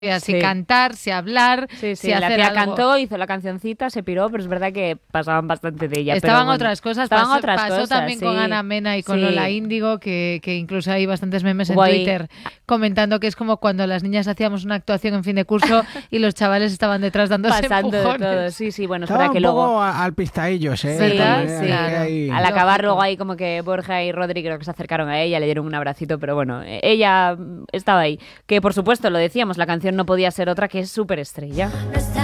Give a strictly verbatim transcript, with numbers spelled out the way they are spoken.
Si Sí. cantar, si hablar, Sí, sí, si la hacer tía algo. cantó, hizo la cancioncita, se piró, pero es verdad que pasaban bastante de ella. Estaban pero bueno, otras cosas, estaban pasó, otras pasó cosas, también sí. con Ana Mena y con Sí. Lola Índigo, que, que incluso hay bastantes memes en Hubo ahí- Twitter comentando que es como cuando las niñas hacíamos una actuación en fin de curso y los chavales estaban detrás dándose Pasando de empujones. todo, sí, sí, bueno, es Estaba verdad un que poco luego... a- al pistaillos, ¿eh? Sí, ¿Verdad? También, sí. hay- Claro. hay- Al acabar Lógico. luego ahí como que Borja y Rodri creo que se acercaron a ella, le dieron un abracito, pero bueno, eh, ella mm, estaba ahí. Que por supuesto, lo decíamos, la canción no podía ser otra que es Superestrella.